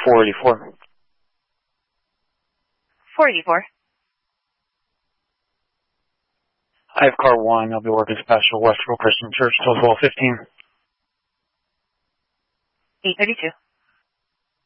484. 484. I have car 1. I'll be working special, Westfield Christian Church, till 12:15. 832.